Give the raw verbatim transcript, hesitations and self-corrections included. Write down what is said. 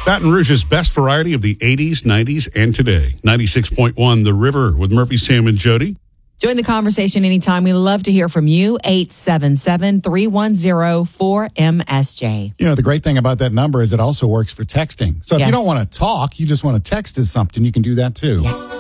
Baton Rouge's best variety of the eighties, nineties, and today. ninety-six point one The River with Murphy, Sam, and Jody. Join the conversation anytime. We love to hear from you. eight seven seven, three one zero, four M S J. You know, the great thing about that number is it also works for texting. So if Yes. you don't want to talk, you just want to text us something, you can do that too. Yes.